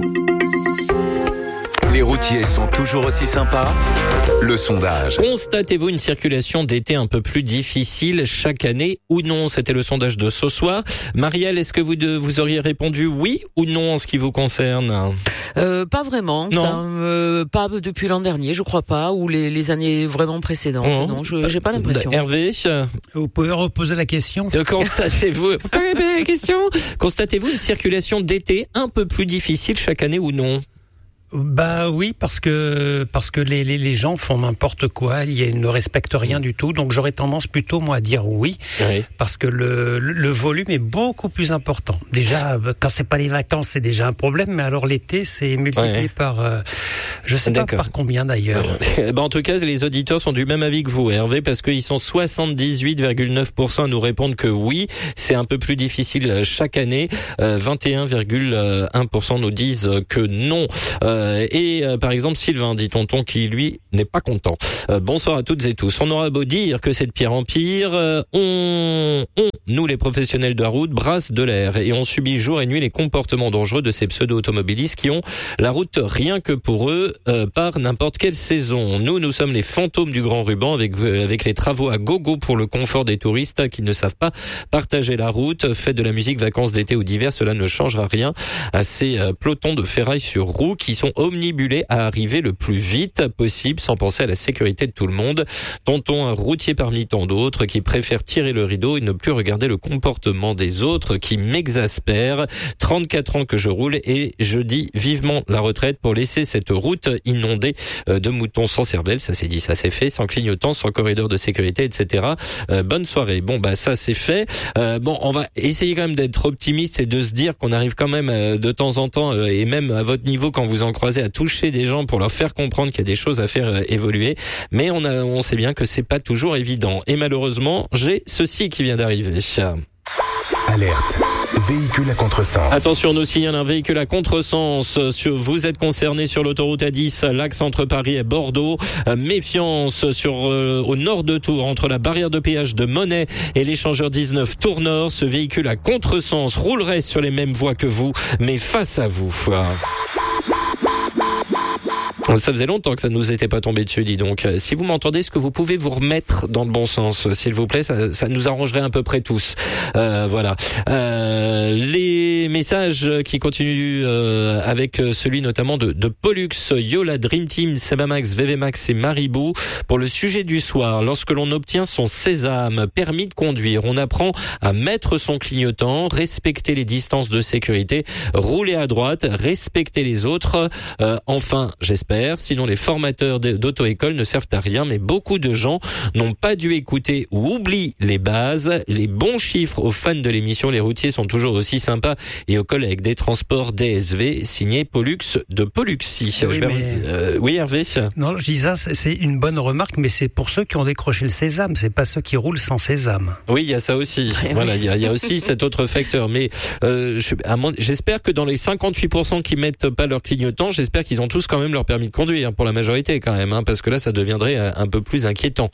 Les routiers sont toujours aussi sympas. Le sondage. Constatez-vous une circulation d'été un peu plus difficile chaque année ou non? C'était le sondage de ce soir. Marielle, est-ce que vous, de, vous auriez répondu oui ou non en ce qui vous concerne? euh, Pas vraiment. Non. Ça, euh, pas depuis l'an dernier, je crois pas, ou les, les années vraiment précédentes. Mmh. Non, je j'ai pas l'impression. Hervé, vous pouvez reposer la question. Constatez-vous la question. Constatez-vous une circulation d'été un peu plus difficile chaque année ou non? Bah oui, parce que parce que les, les les gens font n'importe quoi, ils ne respectent rien du tout. Donc j'aurais tendance plutôt moi à dire oui, oui. Parce que le, le le volume est beaucoup plus important. Déjà, quand c'est pas les vacances, c'est déjà un problème, mais alors l'été, c'est multiplié ouais. par euh, je sais D'accord. pas par combien d'ailleurs. Ben en tout cas, les auditeurs sont du même avis que vous, Hervé, parce qu'ils sont soixante-dix-huit virgule neuf pour cent à nous répondre que oui, c'est un peu plus difficile chaque année. Euh, vingt et un virgule un pour cent nous disent que non. Euh, Euh, et euh, par exemple Sylvain, dit tonton, qui lui n'est pas content. Euh, bonsoir à toutes et tous. On aura beau dire que c'est de pire en pire, euh, on, on, nous les professionnels de la route, brasse de l'air et on subit jour et nuit les comportements dangereux de ces pseudo-automobilistes qui ont la route rien que pour eux euh, par n'importe quelle saison. Nous, nous sommes les fantômes du grand ruban avec avec les travaux à gogo pour le confort des touristes qui ne savent pas partager la route. Faites de la musique, vacances d'été ou d'hiver, cela ne changera rien à ces euh, pelotons de ferraille sur roues qui sont omnibulés à arriver le plus vite possible sans penser à la sécurité de tout le monde. Tonton, un routier parmi tant d'autres qui préfère tirer le rideau et ne plus regarder le comportement des autres qui m'exaspère. trente-quatre ans que je roule et je dis vivement la retraite pour laisser cette route inondée de moutons sans cervelle. Ça c'est dit, ça c'est fait, sans clignotant, sans corridor de sécurité, et cetera. Euh, bonne soirée. Bon bah ça c'est fait. Euh, bon, on va essayer quand même d'être optimiste et de se dire qu'on arrive quand même euh, de temps en temps euh, et même à votre niveau quand vous en croisez à toucher des gens pour leur faire comprendre qu'il y a des choses à faire euh, évoluer. Mais on a, on sait bien que c'est pas toujours évident. Et malheureusement, j'ai ceci qui vient d'arriver. Alerte. Véhicule à contresens. Attention, on nous signale un véhicule à contresens. Sur, vous êtes concerné sur l'autoroute A dix, l'axe entre Paris et Bordeaux. Euh, méfiance sur euh, au nord de Tours, entre la barrière de péage de Monet et l'échangeur dix-neuf Tours Nord. Ce véhicule à contresens roulerait sur les mêmes voies que vous, mais face à vous. Ça faisait longtemps que ça ne nous était pas tombé dessus, dis donc. Si vous m'entendez, est-ce que vous pouvez vous remettre dans le bon sens, s'il vous plaît? Ça, ça nous arrangerait à peu près tous. Euh, voilà. Euh, les messages qui continuent euh, avec celui notamment de, de Pollux, Yola, Dream Team, Sebamax, V V Max et Maribou. Pour le sujet du soir, lorsque l'on obtient son sésame, permis de conduire, on apprend à mettre son clignotant, respecter les distances de sécurité, rouler à droite, respecter les autres. Euh, enfin, j'espère. Sinon, les formateurs d'auto-école ne servent à rien, mais beaucoup de gens n'ont pas dû écouter ou oublient les bases. Les bons chiffres aux fans de l'émission Les Routiers sont toujours aussi sympas et aux collègues des transports D S V, signé Pollux de Polluxy. Oui, je vais... mais... euh, oui, Hervé. Non, je dis ça, c'est une bonne remarque, mais c'est pour ceux qui ont décroché le sésame, c'est pas ceux qui roulent sans sésame. Oui, il y a ça aussi. Voilà, il y a, il y a aussi cet autre facteur. Mais euh, je, à mon, j'espère que dans les cinquante-huit pour cent qui mettent pas leur clignotant, j'espère qu'ils ont tous quand même leur permis de conduire, pour la majorité quand même, hein, parce que là ça deviendrait un peu plus inquiétant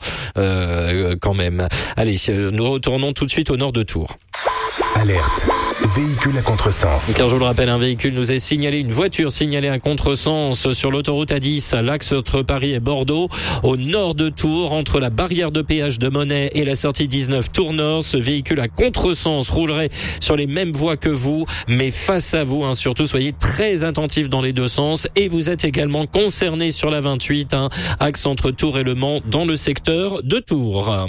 euh, quand même. Allez, nous retournons tout de suite au nord de Tours. Alerte. Véhicule à contresens. Car je vous le rappelle, un véhicule nous est signalé, une voiture signalée à contresens sur l'autoroute A dix, à l'axe entre Paris et Bordeaux, au nord de Tours, entre la barrière de péage de Monet et la sortie dix-neuf Tours Nord. Ce véhicule à contresens roulerait sur les mêmes voies que vous, mais face à vous, hein, surtout soyez très attentifs dans les deux sens. Et vous êtes également concerné sur la vingt-huit, hein, axe entre Tours et Le Mans, dans le secteur de Tours.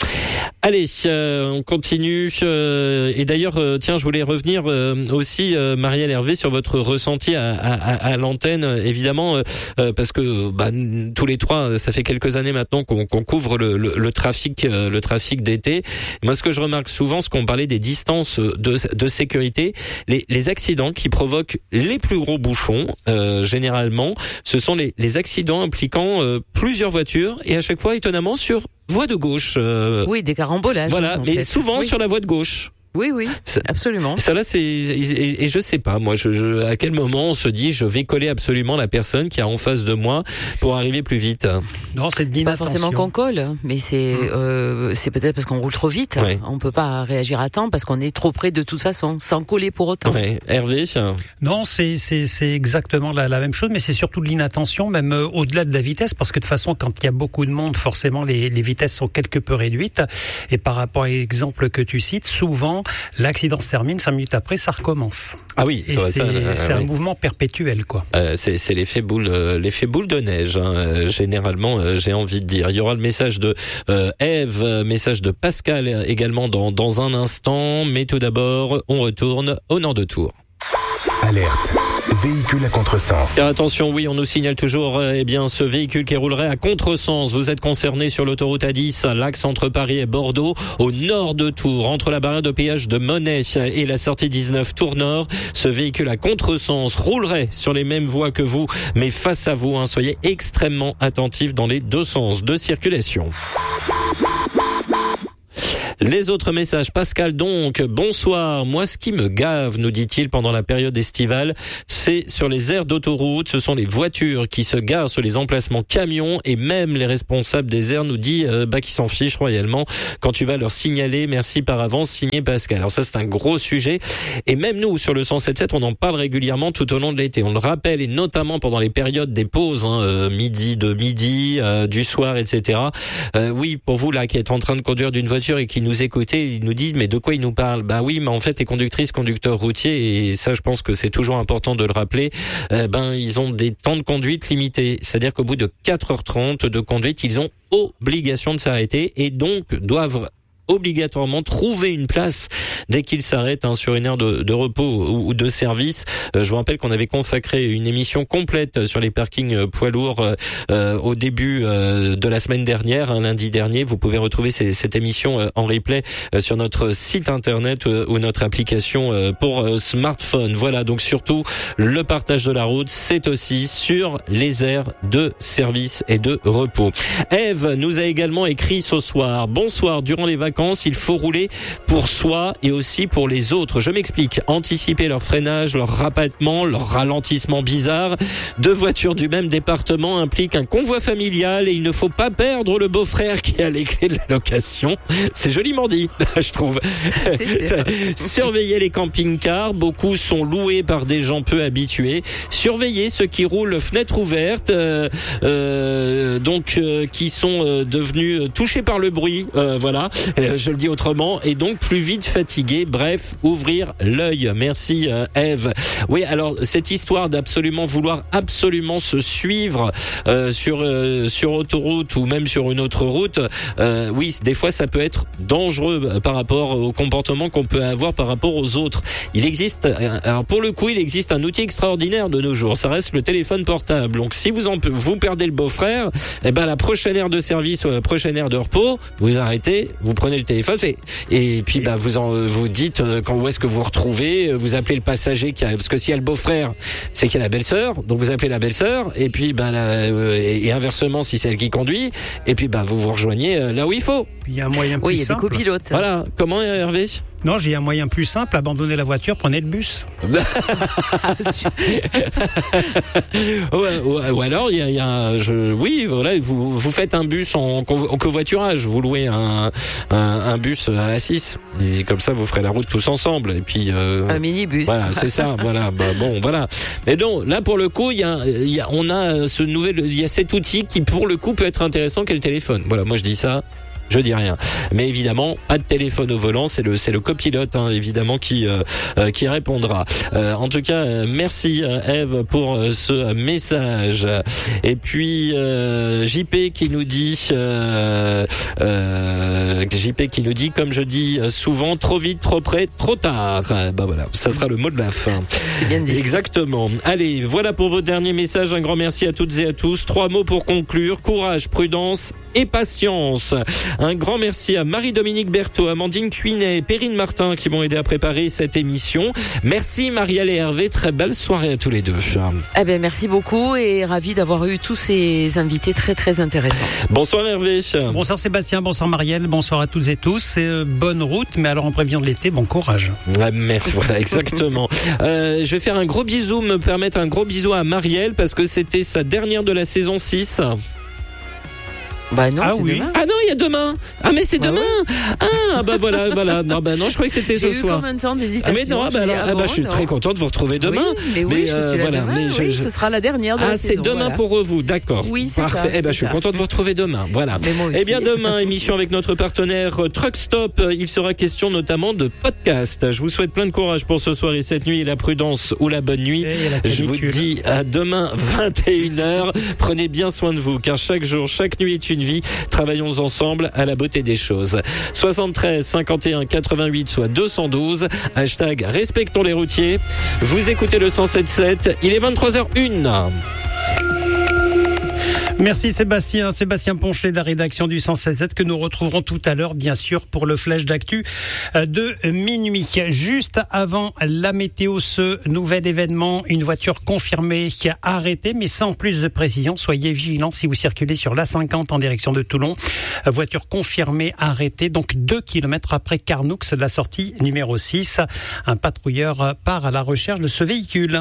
Allez, euh, on continue. Euh, et d'ailleurs, euh, tiens, je voulais revenir euh, aussi, euh, Marielle Hervé, sur votre ressenti à, à, à l'antenne, évidemment, euh, parce que bah, tous les trois, ça fait quelques années maintenant qu'on, qu'on couvre le, le, le trafic, euh, le trafic d'été. Moi, ce que je remarque souvent, c'est qu'on parlait des distances de, de sécurité, les, les accidents qui provoquent les plus gros bouchons, euh, généralement, ce sont les, les accidents impliquant euh, plusieurs voitures et à chaque fois, étonnamment, sur voie de gauche. Euh, oui, des carambolages. Voilà, mais fait. souvent oui. sur la voie de gauche. Oui, oui, absolument. Ça là, c'est et, et je sais pas, moi, je, je, à quel moment on se dit, je vais coller absolument la personne qui est en face de moi pour arriver plus vite. Non, c'est C'est pas forcément qu'on colle, mais c'est mmh. euh, c'est peut-être parce qu'on roule trop vite. Ouais. On peut pas réagir à temps parce qu'on est trop près de toute façon, sans coller pour autant. Ouais. Hervé. Non, c'est c'est c'est exactement la, la même chose, mais c'est surtout de l'inattention, même euh, au-delà de la vitesse, parce que de toute façon, quand il y a beaucoup de monde, forcément les les vitesses sont quelque peu réduites. Et par rapport à l'exemple que tu cites, souvent l'accident se termine, cinq minutes après, ça recommence. Ah oui, et c'est, c'est, ça, euh, c'est oui. un mouvement perpétuel, quoi. Euh, c'est, c'est l'effet boule, euh, l'effet boule de neige. Hein, euh, généralement, euh, j'ai envie de dire. Il y aura le message de euh, Eve, euh, message de Pascal également dans dans un instant. Mais tout d'abord, on retourne au nord de Tours. Alerte. Véhicule à contresens. Car attention, oui, on nous signale toujours euh, eh bien ce véhicule qui roulerait à contresens. Vous êtes concerné sur l'autoroute A dix, l'axe entre Paris et Bordeaux, au nord de Tours, entre la barrière de péage de Monet et la sortie dix-neuf Tours Nord. Ce véhicule à contresens roulerait sur les mêmes voies que vous, mais face à vous, hein, soyez extrêmement attentifs dans les deux sens de circulation. Les autres messages. Pascal donc, bonsoir. Moi, ce qui me gave, nous dit-il, pendant la période estivale, c'est sur les aires d'autoroute. Ce sont les voitures qui se garent sur les emplacements camions et même les responsables des aires nous disent euh, bah, qu'ils s'en fichent royalement quand tu vas leur signaler. Merci par avance, signé Pascal. Alors ça, c'est un gros sujet. Et même nous, sur le cent sept sept, on en parle régulièrement tout au long de l'été. On le rappelle, et notamment pendant les périodes des pauses, hein, euh, midi, de midi, euh, du soir, et cetera. Euh, oui, pour vous là qui êtes en train de conduire d'une voiture et qui nous écoutez, il nous dit mais de quoi il nous parle? Bah oui, mais en fait les conductrices, conducteurs routiers, et ça je pense que c'est toujours important de le rappeler, euh, ben ils ont des temps de conduite limités. C'est-à-dire qu'au bout de quatre heures trente de conduite, ils ont obligation de s'arrêter et donc doivent obligatoirement trouver une place dès qu'ils s'arrêtent hein, sur une aire de, de repos ou, ou de service. Euh, je vous rappelle qu'on avait consacré une émission complète sur les parkings euh, poids lourds euh, au début euh, de la semaine dernière, hein, lundi dernier. Vous pouvez retrouver ces, cette émission euh, en replay euh, sur notre site internet euh, ou notre application euh, pour euh, smartphone. Voilà, donc surtout le partage de la route, c'est aussi sur les aires de service et de repos. Ève nous a également écrit ce soir. Bonsoir, durant les vacances, il faut rouler pour soi et aussi pour les autres. Je m'explique. Anticiper leur freinage, leur rabattement, leur ralentissement bizarre. Deux voitures du même département impliquent un convoi familial et il ne faut pas perdre le beau-frère qui a les clés de la location. C'est joliment dit, je trouve. Surveiller les camping-cars. Beaucoup sont loués par des gens peu habitués. Surveiller ceux qui roulent fenêtre ouverte, euh, euh, donc euh, qui sont euh, devenus touchés par le bruit. Euh, voilà. Je le dis autrement, et donc plus vite fatigué. Bref, ouvrir l'œil. Merci euh, Ève. Oui, alors cette histoire d'absolument vouloir absolument se suivre euh, sur euh, sur autoroute ou même sur une autre route, euh, oui, des fois ça peut être dangereux par rapport au comportement qu'on peut avoir par rapport aux autres. Il existe, alors pour le coup, il existe un outil extraordinaire de nos jours. Ça reste le téléphone portable. Donc si vous en vous perdez le beau-frère, eh ben la prochaine aire de service ou la prochaine aire de repos, vous arrêtez, vous prenez le téléphone et, et puis bah vous en vous dites quand où est-ce que vous retrouvez, vous appelez le passager qui a, parce que s'il y a le beau-frère, c'est qu'il y a la belle-sœur, donc vous appelez la belle-sœur et puis bah la, et, et inversement si c'est elle qui conduit et puis bah vous vous rejoignez là où il faut. Il y a un moyen plus oui, il y a simple. des copilotes. Voilà, comment Hervé? Non, j'ai un moyen plus simple, abandonnez la voiture, prenez le bus. ouais, ouais, ou alors il y a, il y a je, oui, voilà, vous vous faites un bus en, en covoiturage, vous louez un, un un bus à six et comme ça vous ferez la route tous ensemble et puis euh, un minibus. Voilà, c'est ça, voilà. Bah, bon, voilà. Mais donc là pour le coup, il y a, il y a on a ce nouvel il y a cet outil qui pour le coup peut être intéressant qu'est le téléphone. Voilà, moi je dis ça. Je dis rien, mais évidemment pas de téléphone au volant, c'est le c'est le copilote hein, évidemment qui euh, euh, qui répondra. Euh, en tout cas, euh, merci euh, Ève pour euh, ce message. Et puis euh, J P qui nous dit euh, euh, J P qui nous dit comme je dis souvent trop vite, trop près, trop tard. Bah voilà, ça sera le mot de la fin. C'est bien dit. Exactement. Allez, voilà pour vos derniers messages. Un grand merci à toutes et à tous. Trois mots pour conclure: courage, prudence et patience. Un grand merci à Marie-Dominique Berthaud, Amandine Cuinet, Perrine Martin qui m'ont aidé à préparer cette émission. Merci Marielle et Hervé, très belle soirée à tous les deux. Eh ben merci beaucoup et ravi d'avoir eu tous ces invités très très intéressants. Bonsoir Hervé. Bonsoir Sébastien, bonsoir Marielle, bonsoir à toutes et tous. C'est euh, bonne route, mais alors en prévision de l'été, bon courage. Ouais, merci, voilà exactement. euh, je vais faire un gros bisou, me permettre un gros bisou à Marielle parce que c'était sa dernière de la saison six. Bah non, ah c'est oui. demain. Ah non, il y a demain. Ah mais c'est bah demain. Ouais. Ah bah voilà, voilà. Non bah non, je croyais que c'était ce J'ai eu soir. combien de temps d'hésitation? Ah mais non, bah, alors, ah, bah je suis non. très content de vous retrouver demain. Oui, mais oui, mais, je euh, suis là voilà, demain. mais je, oui, je... ce sera la dernière de ah, la c'est saison. demain voilà. pour vous, d'accord. Oui, c'est parfait. ça. Eh ben, c'est je suis ça. content de vous retrouver demain. Voilà. Mais moi aussi. Eh bien, demain, émission avec notre partenaire Truck Stop. Il sera question notamment de podcast. Je vous souhaite plein de courage pour ce soir et cette nuit et la prudence ou la bonne nuit. Et la Je vous dis à demain, vingt et une heures. Prenez bien soin de vous, car chaque jour, chaque nuit est une vie. Travaillons ensemble à la beauté des choses. soixante-treize cinquante et un quatre-vingt-huit, soit deux cent douze. Hashtag respectons les routiers. Vous écoutez le cent sept sept. Il est vingt-trois heures une. Merci Sébastien, Sébastien Ponchelet de la rédaction du cent seize sept que nous retrouverons tout à l'heure bien sûr pour le flash d'actu de minuit. Juste avant la météo, ce nouvel événement, une voiture confirmée qui a arrêté mais sans plus de précision. Soyez vigilants si vous circulez sur l'A cinquante en direction de Toulon. Voiture confirmée arrêtée donc deux kilomètres après Carnoux, la sortie numéro six. Un patrouilleur part à la recherche de ce véhicule.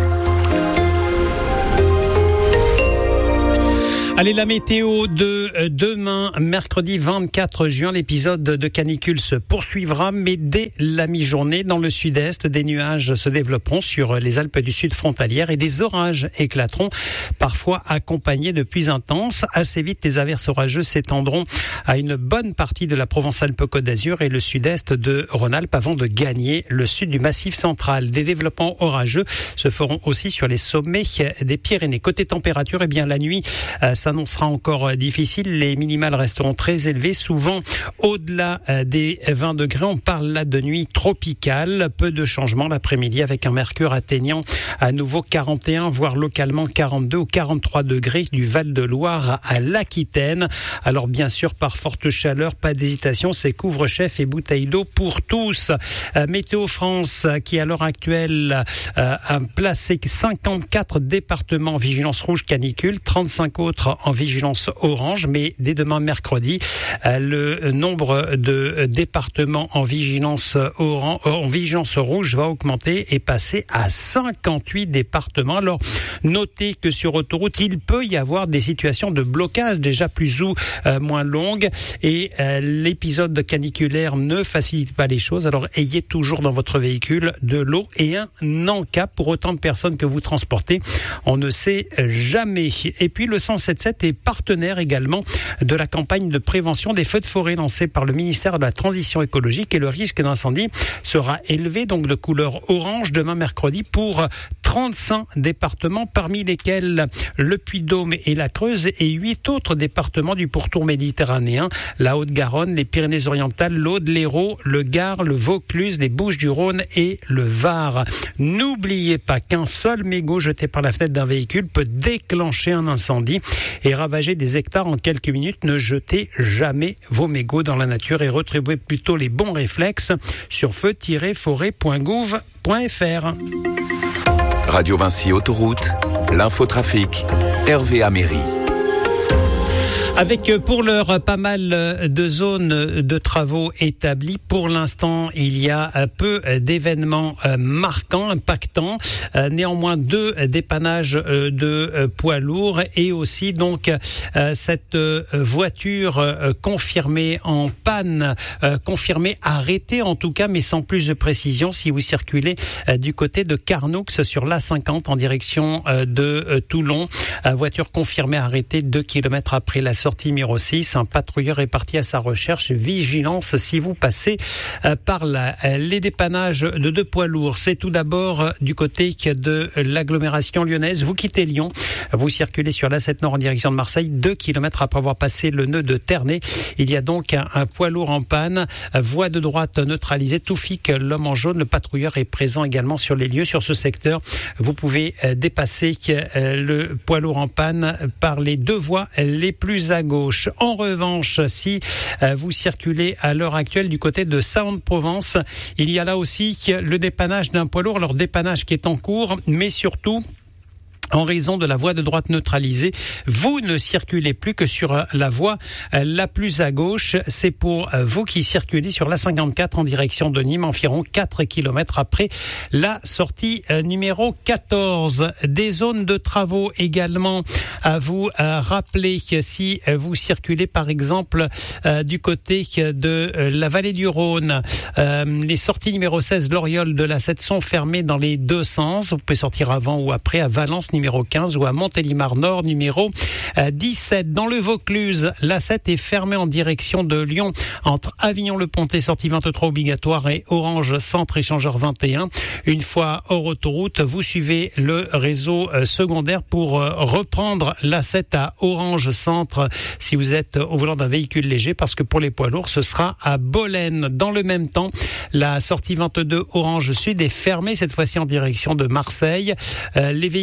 Allez, la météo de demain, mercredi vingt-quatre juin, l'épisode de canicule se poursuivra, mais dès la mi-journée, dans le sud-est, des nuages se développeront sur les Alpes du Sud frontalières et des orages éclateront, parfois accompagnés de pluies intenses. Assez vite, les averses orageuses s'étendront à une bonne partie de la Provence-Alpes-Côte d'Azur et le sud-est de Rhône-Alpes avant de gagner le sud du Massif central. Des développements orageux se feront aussi sur les sommets des Pyrénées. Côté température, eh bien, la nuit, ça s'annoncera encore difficile. Les minimales resteront très élevées, souvent au-delà des vingt degrés. On parle là de nuit tropicale. Peu de changements l'après-midi avec un mercure atteignant à nouveau quarante et un, voire localement quarante-deux ou quarante-trois degrés du Val-de-Loire à l'Aquitaine. Alors bien sûr, par forte chaleur, pas d'hésitation, c'est couvre-chef et bouteille d'eau pour tous. Euh, Météo France qui à l'heure actuelle euh, a placé cinquante-quatre départements en vigilance rouge canicule, trente-cinq autres en vigilance orange, mais dès demain mercredi, euh, le nombre de départements en vigilance orange, en vigilance rouge va augmenter et passer à cinquante-huit départements. Alors, notez que sur autoroute, il peut y avoir des situations de blocage déjà plus ou euh, moins longues et euh, l'épisode caniculaire ne facilite pas les choses. Alors, ayez toujours dans votre véhicule de l'eau et un en-cas pour autant de personnes que vous transportez. On ne sait jamais. Et puis, le cent sept sept est partenaire également de la campagne de prévention des feux de forêt lancée par le ministère de la Transition écologique et le risque d'incendie sera élevé donc de couleur orange demain mercredi pour trente-cinq départements, parmi lesquels le Puy-de-Dôme et la Creuse et huit autres départements du pourtour méditerranéen, la Haute-Garonne, les Pyrénées-Orientales, l'Aude, l'Hérault, le Gard, le Vaucluse, les Bouches-du-Rhône et le Var. N'oubliez pas qu'un seul mégot jeté par la fenêtre d'un véhicule peut déclencher un incendie et ravager des hectares en quelques minutes. Ne jetez jamais vos mégots dans la nature et retrouvez plutôt les bons réflexes sur feu tiret forêt point gouv point f r. Radio Vinci Autoroute, l'infotrafic, Hervé Améry. Avec pour l'heure pas mal de zones de travaux établies. Pour l'instant, il y a peu d'événements marquants, impactants. Néanmoins, deux dépannages de poids lourds et aussi donc cette voiture confirmée en panne, confirmée arrêtée en tout cas, mais sans plus de précision si vous circulez du côté de Carnoux sur l'A cinquante en direction de Toulon. Voiture confirmée arrêtée deux kilomètres après la sortie numéro six, un patrouilleur est parti à sa recherche. Vigilance si vous passez euh, par là. Les dépannages de deux poids lourds, c'est tout d'abord euh, du côté de l'agglomération lyonnaise. Vous quittez Lyon, vous circulez sur l'A sept Nord en direction de Marseille, deux kilomètres après avoir passé le nœud de Ternay. Il y a donc un, un poids lourd en panne, voie de droite neutralisée. Toufik, l'homme en jaune, le patrouilleur est présent également sur les lieux. Sur ce secteur, vous pouvez euh, dépasser euh, le poids lourd en panne par les deux voies les plus à gauche. En revanche, si euh, vous circulez à l'heure actuelle du côté de Salon-de-Provence, il y a là aussi le dépannage d'un poids lourd. Alors dépannage qui est en cours, mais surtout en raison de la voie de droite neutralisée, vous ne circulez plus que sur la voie la plus à gauche. C'est pour vous qui circulez sur l'A cinquante-quatre en direction de Nîmes, environ quatre kilomètres après la sortie numéro quatorze. Des zones de travaux également à vous rappeler si vous circulez par exemple du côté de la vallée du Rhône. Les sorties numéro seize, l'Oriole de l'A sept sont fermées dans les deux sens. Vous pouvez sortir avant ou après à Valence numéro quinze ou à Montélimar Nord numéro dix-sept. Dans le Vaucluse, l'A sept est fermée en direction de Lyon entre Avignon-le-Pontet, sortie vingt-trois obligatoire, et Orange Centre Échangeur vingt et un. Une fois hors autoroute, vous suivez le réseau secondaire pour reprendre l'A sept à Orange Centre si vous êtes au volant d'un véhicule léger, parce que pour les poids lourds, ce sera à Bolène. Dans le même temps, la sortie vingt-deux Orange Sud est fermée, cette fois-ci en direction de Marseille. Euh, les véhicules légers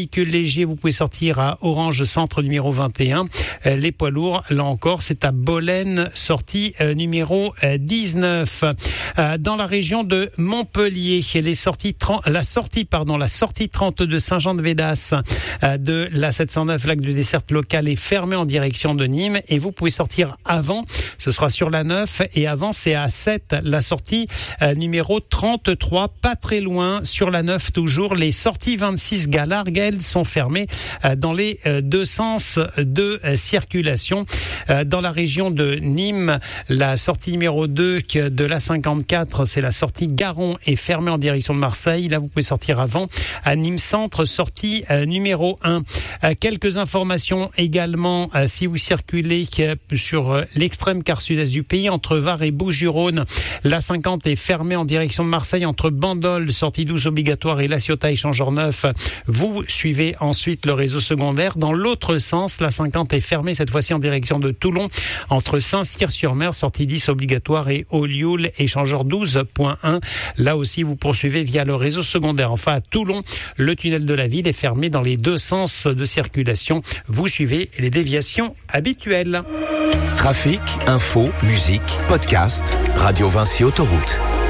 légers, vous pouvez sortir à Orange Centre numéro vingt et un. Les poids lourds, là encore, c'est à Bolène, sortie numéro dix-neuf. Dans la région de Montpellier, les sorties, la sortie, pardon, la sortie trente de Saint-Jean-de-Védas de la sept cent neuf lac de desserte locale est fermée en direction de Nîmes et vous pouvez sortir avant. Ce sera sur la neuf et avant, c'est à sept, la sortie numéro trente-trois, pas très loin, sur la neuf toujours. Les sorties vingt-six Galargues, elles, sont fermées dans les deux sens de circulation. Dans la région de Nîmes, la sortie numéro deux de la cinquante-quatre, c'est la sortie Garon, est fermée en direction de Marseille. Là, vous pouvez sortir avant. À Nîmes Centre, sortie numéro un. Quelques informations également, si vous circulez sur l'extrême quart sud-est du pays, entre Var et Bouches-du-Rhône, la cinquante est fermée en direction de Marseille, entre Bandol, sortie douze obligatoire, et La Ciotat et Changeur-Neuf. Vous suivez ensuite le réseau secondaire. Dans l'autre sens, la cinquante est fermée, cette fois-ci en direction de Toulon, entre Saint-Cyr-sur-Mer, sortie dix obligatoire, et Olioul, échangeur douze point un. Là aussi, vous poursuivez via le réseau secondaire. Enfin, à Toulon, le tunnel de la ville est fermé dans les deux sens de circulation. Vous suivez les déviations habituelles. Trafic, info, musique, podcast, Radio Vinci Autoroute.